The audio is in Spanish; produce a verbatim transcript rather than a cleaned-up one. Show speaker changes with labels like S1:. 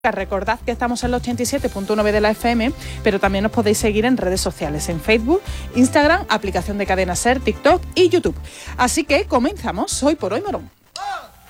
S1: Recordad que estamos en el ochenta y siete punto nueve de la F M, pero también nos podéis seguir en redes sociales, en Facebook, Instagram, aplicación de Cadena Ser, TikTok y YouTube. Así que comenzamos Hoy por Hoy Morón.